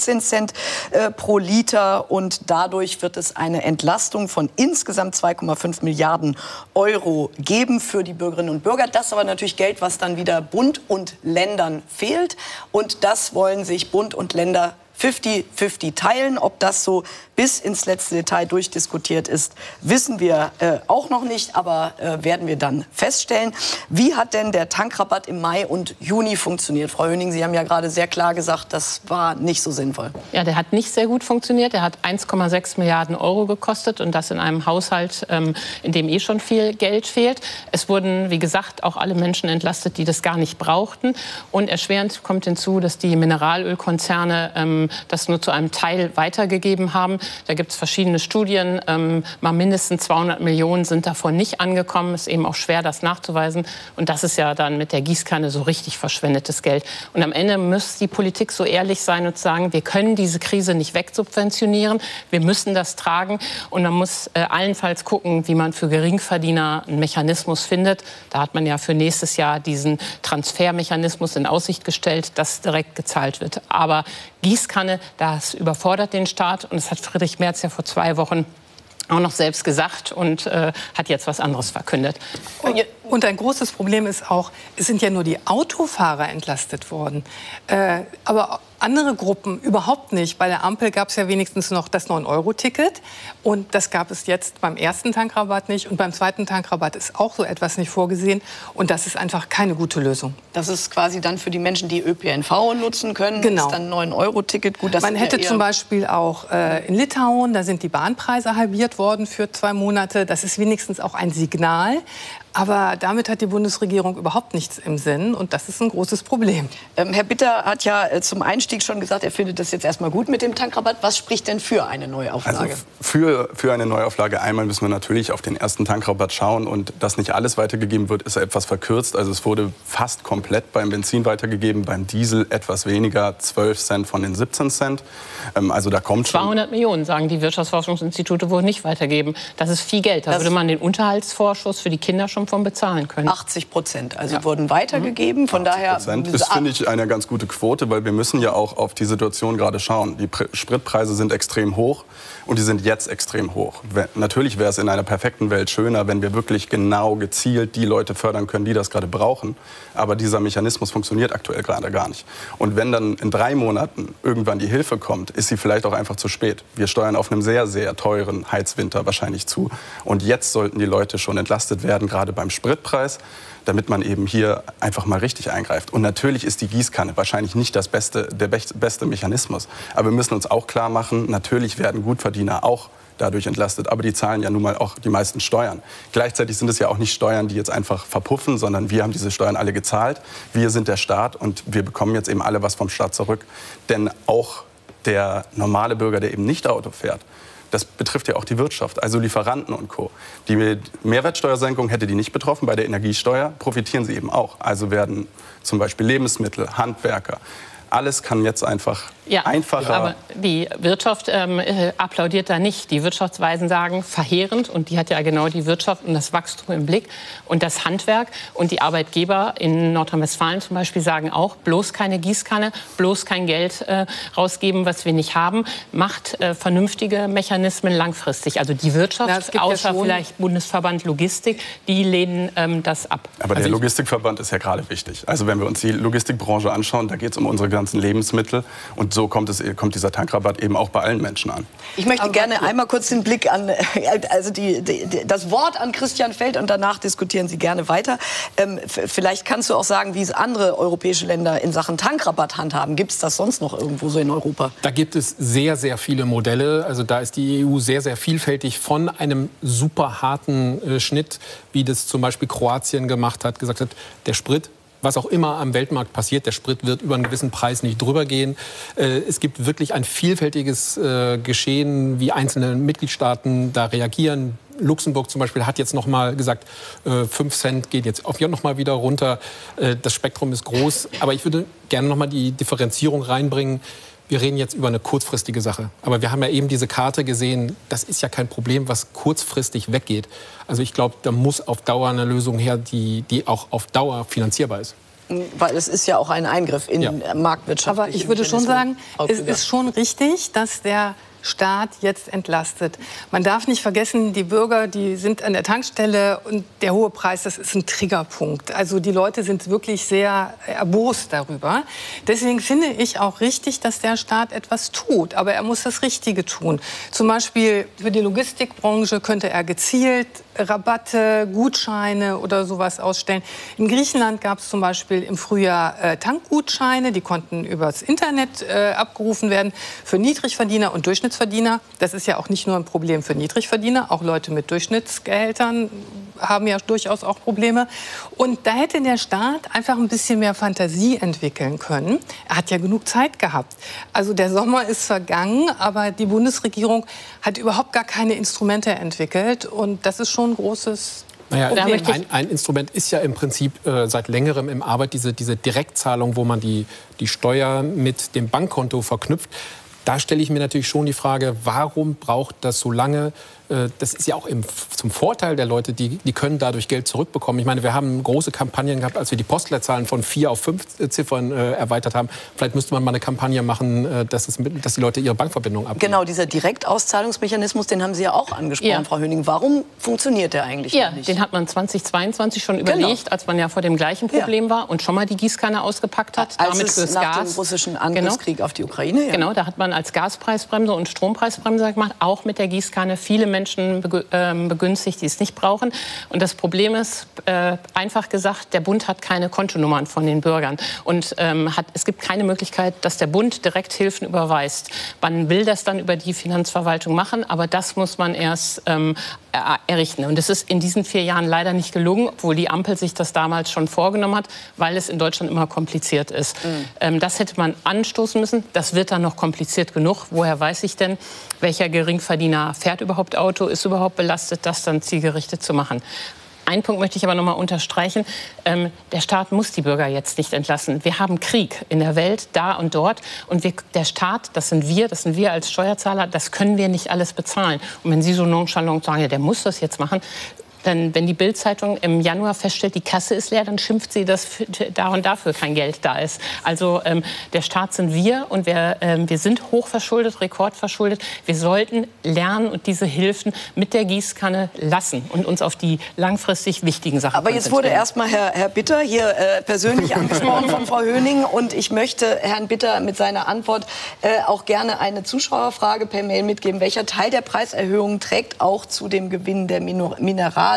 17 Cent pro Liter. Und dadurch wird es eine Entlastung von insgesamt 2,5 Milliarden Euro geben für die Bürgerinnen und Bürger. Das ist aber natürlich Geld, was dann wieder Bund und Ländern fehlt. Und das wollen sich Bund und Länder 50-50 teilen. Ob das so bis ins letzte Detail durchdiskutiert ist, wissen wir auch noch nicht, aber werden wir dann feststellen. Wie hat denn der Tankrabatt im Mai und Juni funktioniert? Frau Höning, Sie haben ja gerade sehr klar gesagt, das war nicht so sinnvoll. Ja, der hat nicht sehr gut funktioniert. Der hat 1,6 Milliarden Euro gekostet und das in einem Haushalt, in dem eh schon viel Geld fehlt. Es wurden, wie gesagt, auch alle Menschen entlastet, die das gar nicht brauchten. Und erschwerend kommt hinzu, dass die Mineralölkonzerne das nur zu einem Teil weitergegeben haben. Da gibt es verschiedene Studien. Mal mindestens 200 Millionen sind davon nicht angekommen. Ist eben auch schwer, das nachzuweisen. Und das ist ja dann mit der Gießkanne so richtig verschwendetes Geld. Und am Ende muss die Politik so ehrlich sein und sagen, wir können diese Krise nicht wegsubventionieren. Wir müssen das tragen. Und man muss allenfalls gucken, wie man für Geringverdiener einen Mechanismus findet. Da hat man ja für nächstes Jahr diesen Transfermechanismus in Aussicht gestellt, dass direkt gezahlt wird. Aber Gießkanne, das überfordert den Staat. Und das hat Friedrich Merz ja vor 2 Wochen auch noch selbst gesagt und hat jetzt was anderes verkündet. Und ein großes Problem ist auch, es sind ja nur die Autofahrer entlastet worden. Aber andere Gruppen überhaupt nicht. Bei der Ampel gab es ja wenigstens noch das 9-Euro-Ticket. Und das gab es jetzt beim ersten Tankrabatt nicht. Und beim zweiten Tankrabatt ist auch so etwas nicht vorgesehen. Und das ist einfach keine gute Lösung. Das ist quasi dann für die Menschen, die ÖPNV nutzen können. Genau. Ist dann 9-Euro-Ticket. Gut, man hätte zum Beispiel auch in Litauen, da sind die Bahnpreise halbiert worden für 2 Monate. Das ist wenigstens auch ein Signal. Aber damit hat die Bundesregierung überhaupt nichts im Sinn. Und das ist ein großes Problem. Herr Bitter hat ja zum Einstieg schon gesagt, er findet das jetzt erstmal gut mit dem Tankrabatt. Was spricht denn für eine Neuauflage? Also für eine Neuauflage einmal müssen wir natürlich auf den ersten Tankrabatt schauen. Und dass nicht alles weitergegeben wird, ist etwas verkürzt. Also es wurde fast komplett beim Benzin weitergegeben, beim Diesel etwas weniger, 12 Cent von den 17 Cent. Also da kommt schon 200 Millionen, sagen die Wirtschaftsforschungsinstitute, wurden nicht weitergegeben. Das ist viel Geld. Da würde man den Unterhaltsvorschuss für die Kinder schon von bezahlen können. 80%, also wurden weitergegeben. Von daher ist, finde ich, eine ganz gute Quote, weil wir müssen ja auch auf die Situation gerade schauen. Die Spritpreise sind extrem hoch und die sind jetzt extrem hoch. Natürlich wäre es in einer perfekten Welt schöner, wenn wir wirklich genau gezielt die Leute fördern können, die das gerade brauchen. Aber dieser Mechanismus funktioniert aktuell gerade gar nicht. Und wenn dann in 3 Monaten irgendwann die Hilfe kommt, ist sie vielleicht auch einfach zu spät. Wir steuern auf einem sehr, sehr teuren Heizwinter wahrscheinlich zu. Und jetzt sollten die Leute schon entlastet werden, gerade beim Spritpreis, damit man eben hier einfach mal richtig eingreift. Und natürlich ist die Gießkanne wahrscheinlich nicht der beste Mechanismus. Aber wir müssen uns auch klar machen, natürlich werden Gutverdiener auch dadurch entlastet. Aber die zahlen ja nun mal auch die meisten Steuern. Gleichzeitig sind es ja auch nicht Steuern, die jetzt einfach verpuffen, sondern wir haben diese Steuern alle gezahlt. Wir sind der Staat und wir bekommen jetzt eben alle was vom Staat zurück. Denn auch der normale Bürger, der eben nicht Auto fährt, das betrifft ja auch die Wirtschaft, also Lieferanten und Co. Die Mehrwertsteuersenkung hätte die nicht betroffen. Bei der Energiesteuer profitieren sie eben auch. Also werden zum Beispiel Lebensmittel, Handwerker, alles kann jetzt einfach einfacher. Aber die Wirtschaft applaudiert da nicht. Die Wirtschaftsweisen sagen verheerend, und die hat ja genau die Wirtschaft und das Wachstum im Blick. Und das Handwerk und die Arbeitgeber in Nordrhein-Westfalen zum Beispiel sagen auch, bloß keine Gießkanne, bloß kein Geld rausgeben, was wir nicht haben. Macht vernünftige Mechanismen langfristig. Also die Wirtschaft, außer vielleicht Bundesverband Logistik, die lehnen das ab. Aber der Logistikverband ist ja gerade wichtig. Also wenn wir uns die Logistikbranche anschauen, da geht es um unsere ganzen Lebensmittel. Und so kommt dieser Tankrabatt eben auch bei allen Menschen an. Ich möchte gerne einmal kurz den Blick an, also das Wort an Christian Feld, und danach diskutieren Sie gerne weiter. Vielleicht kannst du auch sagen, wie es andere europäische Länder in Sachen Tankrabatt handhaben. Gibt es das sonst noch irgendwo so in Europa? Da gibt es sehr, sehr viele Modelle. Also da ist die EU sehr, sehr vielfältig, von einem super harten Schnitt, wie das zum Beispiel Kroatien gemacht hat, gesagt hat, der Sprit, was auch immer am Weltmarkt passiert, der Sprit wird über einen gewissen Preis nicht drüber gehen. Es gibt wirklich ein vielfältiges Geschehen, wie einzelne Mitgliedstaaten da reagieren. Luxemburg zum Beispiel hat jetzt noch mal gesagt, 5 Cent geht jetzt auch noch mal wieder runter. Das Spektrum ist groß. Aber ich würde gerne noch mal die Differenzierung reinbringen. Wir reden jetzt über eine kurzfristige Sache. Aber wir haben ja eben diese Karte gesehen. Das ist ja kein Problem, was kurzfristig weggeht. Also ich glaube, da muss auf Dauer eine Lösung her, die auch auf Dauer finanzierbar ist. weil es ist ja auch ein Eingriff in Marktwirtschaft. Aber ich würde schon sagen, es ist schon richtig, dass der Staat jetzt entlastet. Man darf nicht vergessen, die Bürger, die sind an der Tankstelle und der hohe Preis, das ist ein Triggerpunkt. Also die Leute sind wirklich sehr erbost darüber. Deswegen finde ich auch richtig, dass der Staat etwas tut. Aber er muss das Richtige tun. Zum Beispiel für die Logistikbranche könnte er gezielt Rabatte, Gutscheine oder sowas ausstellen. In Griechenland gab es zum Beispiel im Frühjahr Tankgutscheine, die konnten übers Internet abgerufen werden für Niedrigverdiener und Durchschnittsverdiener. Das ist ja auch nicht nur ein Problem für Niedrigverdiener, auch Leute mit Durchschnittsgehältern haben ja durchaus auch Probleme. Und da hätte der Staat einfach ein bisschen mehr Fantasie entwickeln können. Er hat ja genug Zeit gehabt. Also der Sommer ist vergangen, aber die Bundesregierung hat überhaupt gar keine Instrumente entwickelt. Und das ist schon ein großes Problem. Ein Instrument ist ja im Prinzip seit längerem im Arbeit diese Direktzahlung, wo man die Steuer mit dem Bankkonto verknüpft. Da stelle ich mir natürlich schon die Frage, warum braucht das so lange? Das ist ja auch zum Vorteil der Leute, die können dadurch Geld zurückbekommen. Ich meine, wir haben große Kampagnen gehabt, als wir die Postleitzahlen von 4 auf 5 Ziffern erweitert haben. Vielleicht müsste man mal eine Kampagne machen, dass die Leute ihre Bankverbindung abgeben. Genau, dieser Direktauszahlungsmechanismus, den haben Sie ja auch angesprochen, Frau Höning. Warum funktioniert der eigentlich nicht? Den hat man 2022 schon überlegt, als man ja vor dem gleichen Problem war und schon mal die Gießkanne ausgepackt hat. Als damit es nach dem russischen Angriffskrieg auf die Ukraine. Genau, da hat man als Gaspreisbremse und Strompreisbremse gemacht, auch mit der Gießkanne viele Menschen begünstigt, die es nicht brauchen. Und das Problem ist, einfach gesagt, der Bund hat keine Kontonummern von den Bürgern. Und es gibt keine Möglichkeit, dass der Bund direkt Hilfen überweist. Man will das dann über die Finanzverwaltung machen, aber das muss man erst errichten. Und es ist in diesen 4 Jahren leider nicht gelungen, obwohl die Ampel sich das damals schon vorgenommen hat, weil es in Deutschland immer kompliziert ist. Das hätte man anstoßen müssen. Das wird dann noch kompliziert genug. Woher weiß ich denn, welcher Geringverdiener fährt überhaupt Auto, ist überhaupt belastet, das dann zielgerichtet zu machen. Einen Punkt möchte ich aber noch mal unterstreichen. Der Staat muss die Bürger jetzt nicht entlassen. Wir haben Krieg in der Welt, da und dort. Und der Staat, das sind wir als Steuerzahler, das können wir nicht alles bezahlen. Und wenn Sie so nonchalant sagen, ja, der muss das jetzt machen, dann, wenn die Bild-Zeitung im Januar feststellt, die Kasse ist leer, dann schimpft sie, dass da und dafür kein Geld da ist. Also der Staat sind wir und wir sind hochverschuldet, rekordverschuldet. Wir sollten lernen und diese Hilfen mit der Gießkanne lassen und uns auf die langfristig wichtigen Sachen konzentrieren. Aber jetzt wurde erst mal Herr Bitter hier persönlich angesprochen von Frau Höning. Und ich möchte Herrn Bitter mit seiner Antwort auch gerne eine Zuschauerfrage per Mail mitgeben. Welcher Teil der Preiserhöhung trägt auch zu dem Gewinn der Mineralindustrie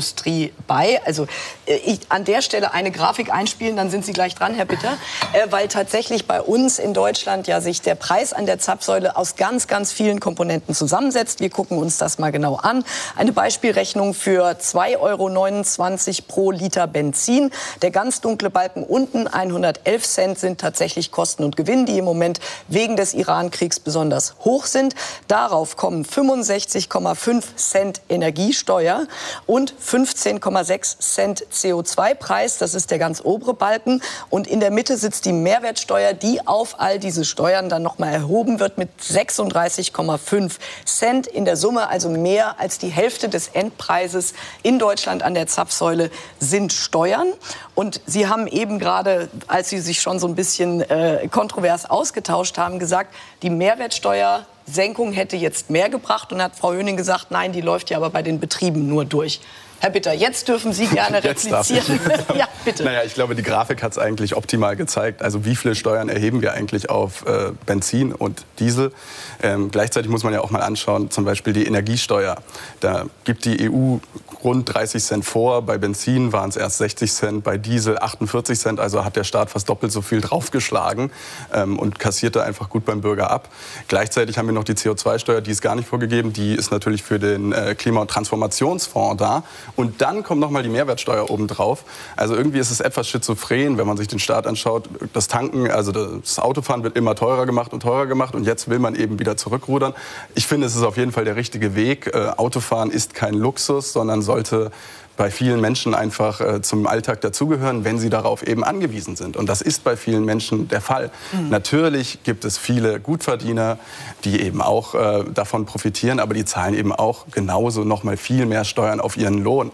bei? Also an der Stelle eine Grafik einspielen, dann sind Sie gleich dran, Herr Bitter. Weil tatsächlich bei uns in Deutschland ja sich der Preis an der Zapfsäule aus ganz, ganz vielen Komponenten zusammensetzt. Wir gucken uns das mal genau an. Eine Beispielrechnung für 2,29 € pro Liter Benzin. Der ganz dunkle Balken unten, 111 Cent, sind tatsächlich Kosten und Gewinn, die im Moment wegen des Iran-Kriegs besonders hoch sind. Darauf kommen 65,5 Cent Energiesteuer und 15,6 Cent CO2-Preis. Das ist der ganz obere Balken. Und in der Mitte sitzt die Mehrwertsteuer, die auf all diese Steuern dann nochmal erhoben wird mit 36,5 Cent. In der Summe also mehr als die Hälfte des Endpreises in Deutschland an der Zapfsäule sind Steuern. Und Sie haben eben gerade, als Sie sich schon so ein bisschen kontrovers ausgetauscht haben, gesagt, die Mehrwertsteuersenkung hätte jetzt mehr gebracht. Und hat Frau Höning gesagt, nein, die läuft ja aber bei den Betrieben nur durch. Herr Bitter, jetzt dürfen Sie gerne replizieren. Ja, bitte. Naja, ich glaube, die Grafik hat es eigentlich optimal gezeigt. Also wie viele Steuern erheben wir eigentlich auf Benzin und Diesel? Gleichzeitig muss man ja auch mal anschauen, zum Beispiel die Energiesteuer. Da gibt die EU rund 30 Cent vor. Bei Benzin waren es erst 60 Cent, bei Diesel 48 Cent. Also hat der Staat fast doppelt so viel draufgeschlagen und kassierte einfach gut beim Bürger ab. Gleichzeitig haben wir noch die CO2-Steuer, die ist gar nicht vorgegeben. Die ist natürlich für den Klima- und Transformationsfonds da. Und dann kommt noch mal die Mehrwertsteuer obendrauf. Also irgendwie ist es etwas schizophren, wenn man sich den Staat anschaut. Das Tanken, also das Autofahren wird immer teurer gemacht und jetzt will man eben wieder zurückrudern. Ich finde, es ist auf jeden Fall der richtige Weg. Autofahren ist kein Luxus, sondern sollte bei vielen Menschen einfach zum Alltag dazugehören, wenn sie darauf eben angewiesen sind. Und das ist bei vielen Menschen der Fall. Natürlich gibt es viele Gutverdiener, die eben auch davon profitieren, aber die zahlen eben auch genauso noch mal viel mehr Steuern auf ihren Lohn.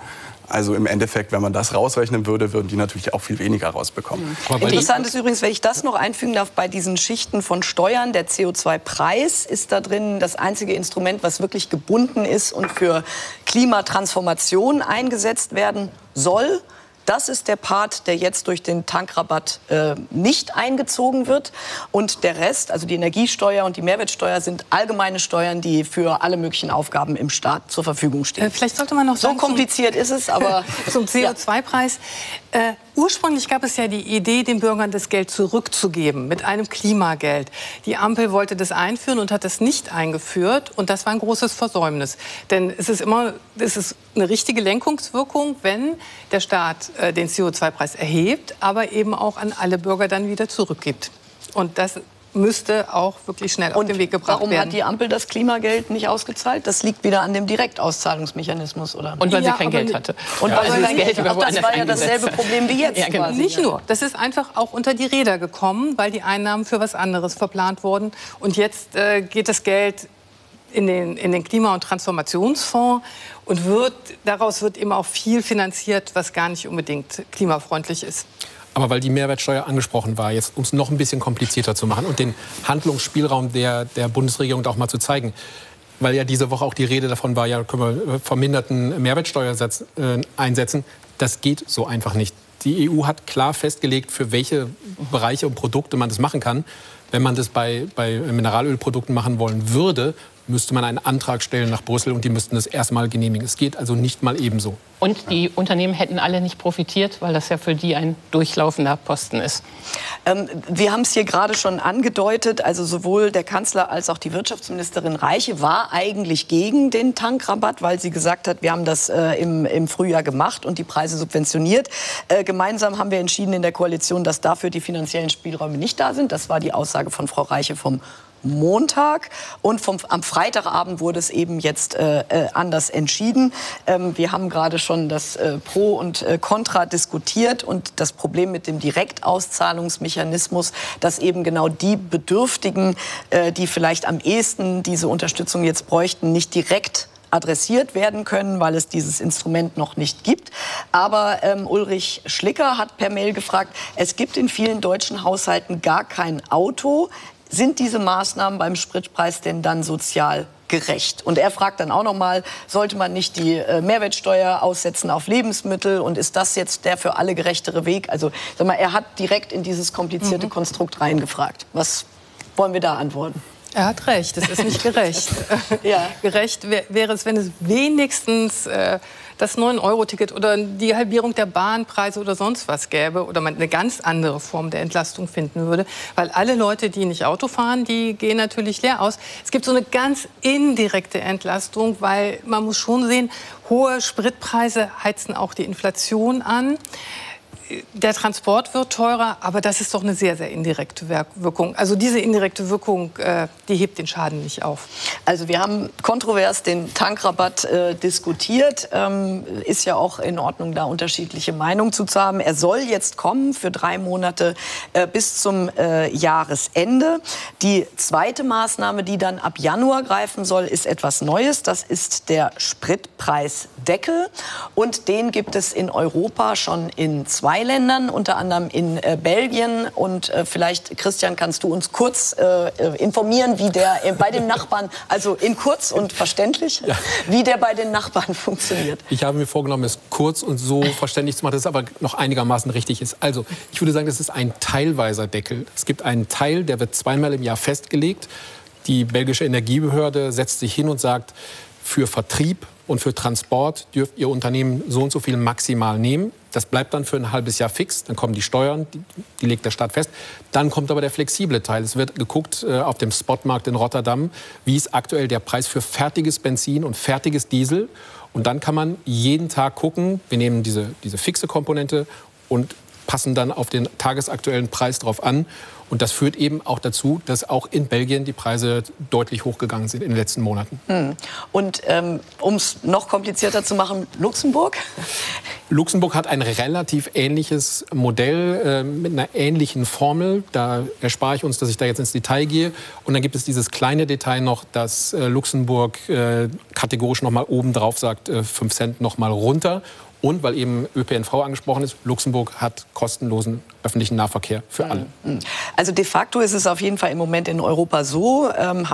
Also im Endeffekt, wenn man das rausrechnen würde, würden die natürlich auch viel weniger rausbekommen. Interessant ist übrigens, wenn ich das noch einfügen darf, bei diesen Schichten von Steuern, der CO2-Preis ist da drin das einzige Instrument, was wirklich gebunden ist und für Klimatransformation eingesetzt werden soll. Das ist der Part, der jetzt durch den Tankrabatt nicht eingezogen wird. Und der Rest, also die Energiesteuer und die Mehrwertsteuer, sind allgemeine Steuern, die für alle möglichen Aufgaben im Staat zur Verfügung stehen. Vielleicht sollte man noch sagen, so kompliziert ist es, aber zum CO2-Preis. Ursprünglich gab es ja die Idee, den Bürgern das Geld zurückzugeben mit einem Klimageld. Die Ampel wollte das einführen und hat es nicht eingeführt. Und das war ein großes Versäumnis. Denn es ist eine richtige Lenkungswirkung, wenn der Staat den CO2-Preis erhebt, aber eben auch an alle Bürger dann wieder zurückgibt. Und das müsste auch wirklich schnell auf den Weg gebracht werden. Warum hat die Ampel das Klimageld nicht ausgezahlt? Das liegt wieder an dem Direktauszahlungsmechanismus, oder? Und weil sie kein Geld hatte. Und weil sie das Geld überwo das war ja dasselbe Problem wie jetzt. Ja, genau. Quasi. Nicht nur. Das ist einfach auch unter die Räder gekommen, weil die Einnahmen für was anderes verplant wurden. Und jetzt geht das Geld in den Klima- und Transformationsfonds und daraus wird eben auch viel finanziert, was gar nicht unbedingt klimafreundlich ist. Aber weil die Mehrwertsteuer angesprochen war, jetzt um es noch ein bisschen komplizierter zu machen und den Handlungsspielraum der Bundesregierung da auch mal zu zeigen, weil ja diese Woche auch die Rede davon war, ja, können wir verminderten Mehrwertsteuersatz einsetzen. Das geht so einfach nicht. Die EU hat klar festgelegt, für welche Bereiche und Produkte man das machen kann. Wenn man das bei Mineralölprodukten machen wollen würde, müsste man einen Antrag stellen nach Brüssel und die müssten das erstmal genehmigen. Es geht also nicht mal ebenso. Und die Unternehmen hätten alle nicht profitiert, weil das ja für die ein durchlaufender Posten ist. Wir haben es hier gerade schon angedeutet, also sowohl der Kanzler als auch die Wirtschaftsministerin Reiche war eigentlich gegen den Tankrabatt, weil sie gesagt hat, wir haben das im Frühjahr gemacht und die Preise subventioniert. Gemeinsam haben wir entschieden in der Koalition, dass dafür die finanziellen Spielräume nicht da sind. Das war die Aussage von Frau Reiche vom Montag und am Freitagabend wurde es eben jetzt anders entschieden. Wir haben gerade schon das Pro und Contra diskutiert und das Problem mit dem Direktauszahlungsmechanismus, dass eben genau die Bedürftigen, die vielleicht am ehesten diese Unterstützung jetzt bräuchten, nicht direkt adressiert werden können, weil es dieses Instrument noch nicht gibt. Aber Ulrich Schlicker hat per Mail gefragt, es gibt in vielen deutschen Haushalten gar kein Auto. Sind diese Maßnahmen beim Spritpreis denn dann sozial gerecht? Und er fragt dann auch noch mal, sollte man nicht die Mehrwertsteuer aussetzen auf Lebensmittel? Und ist das jetzt der für alle gerechtere Weg? Also sag mal, er hat direkt in dieses komplizierte Konstrukt reingefragt. Was wollen wir da antworten? Er hat recht, es ist nicht gerecht. Ja. Gerecht wäre es, wenn es wenigstens das 9-Euro-Ticket oder die Halbierung der Bahnpreise oder sonst was gäbe oder man eine ganz andere Form der Entlastung finden würde. Weil alle Leute, die nicht Auto fahren, die gehen natürlich leer aus. Es gibt so eine ganz indirekte Entlastung, weil man muss schon sehen, hohe Spritpreise heizen auch die Inflation an. Der Transport wird teurer, aber das ist doch eine sehr, sehr indirekte Wirkung. Also diese indirekte Wirkung, die hebt den Schaden nicht auf. Also wir haben kontrovers den Tankrabatt diskutiert. Ist ja auch in Ordnung, da unterschiedliche Meinungen zu haben. Er soll jetzt kommen für 3 Monate bis zum Jahresende. Die zweite Maßnahme, die dann ab Januar greifen soll, ist etwas Neues. Das ist der Spritpreisdeckel. Und den gibt es in Europa schon in 2 Ländern, unter anderem in Belgien. Und vielleicht, Christian, kannst du uns kurz informieren, wie der bei den Nachbarn, also in kurz und verständlich, wie der bei den Nachbarn funktioniert. Ich habe mir vorgenommen, es kurz und so verständlich zu machen, dass es aber noch einigermaßen richtig ist. Also, ich würde sagen, das ist ein teilweiser Deckel. Es gibt einen Teil, der wird 2-mal im Jahr festgelegt. Die belgische Energiebehörde setzt sich hin und sagt, für Vertrieb und für Transport dürft Ihr Unternehmen so und so viel maximal nehmen. Das bleibt dann für ein halbes Jahr fix. Dann kommen die Steuern, die legt der Staat fest. Dann kommt aber der flexible Teil. Es wird geguckt auf dem Spotmarkt in Rotterdam, wie ist aktuell der Preis für fertiges Benzin und fertiges Diesel. Und dann kann man jeden Tag gucken, wir nehmen diese fixe Komponente und passen dann auf den tagesaktuellen Preis drauf an. Und das führt eben auch dazu, dass auch in Belgien die Preise deutlich hochgegangen sind in den letzten Monaten. Und um es noch komplizierter zu machen, Luxemburg? Luxemburg hat ein relativ ähnliches Modell mit einer ähnlichen Formel. Da erspare ich uns, dass ich da jetzt ins Detail gehe. Und dann gibt es dieses kleine Detail noch, dass Luxemburg kategorisch noch mal oben drauf sagt, 5 Cent noch mal runter, Und weil eben ÖPNV angesprochen ist, Luxemburg hat kostenlosen öffentlichen Nahverkehr für alle. Also de facto ist es auf jeden Fall im Moment in Europa so,